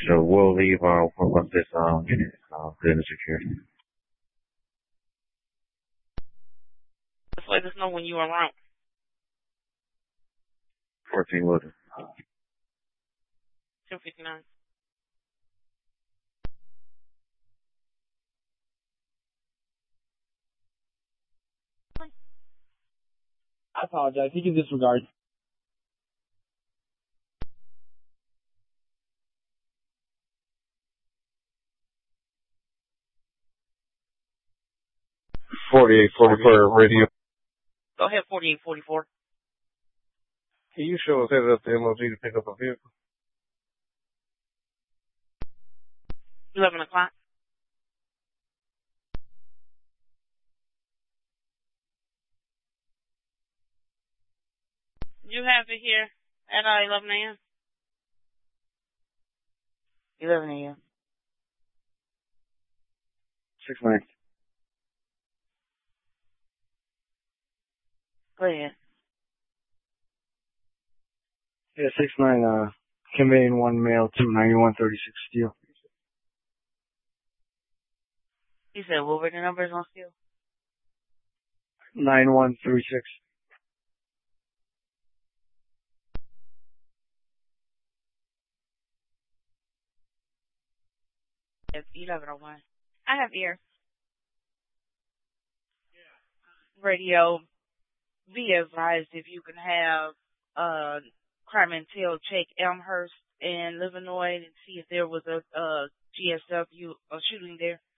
So we'll leave once this good and secure. Just let us know when you are around. 14 Woodland. 10:59. I apologize. You can disregard. Radio. Go ahead, 4844. Can you show us headed up to MOG to pick up a vehicle? 11 o'clock. You have it here at 11 a.m. 11 a.m. 6-9. Go ahead. Yeah, 6-9, conveying one mail to 9136 Steel. You said what were the numbers on Steel? 9136. It's 1101. I have ear. Radio, be advised if you can have Crime and Tail check Elmhurst and Livernois and see if there was a GSW shooting there.